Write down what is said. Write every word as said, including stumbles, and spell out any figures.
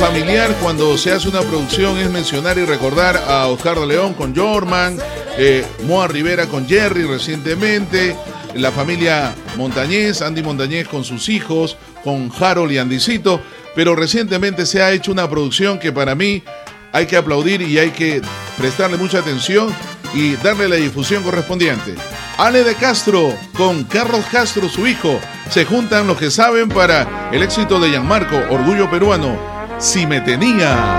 familiar cuando se hace una producción es mencionar y recordar a Oscar de León con Jorman, eh, Moa Rivera con Jerry recientemente, la familia Montañez, Andy Montañez con sus hijos, con Harold y Andicito, pero recientemente se ha hecho una producción que para mí hay que aplaudir y hay que prestarle mucha atención y darle la difusión correspondiente. Ale de Castro con Carlos Castro, su hijo, se juntan los que saben para el éxito de Gianmarco, Orgullo Peruano, Si Me Tenía.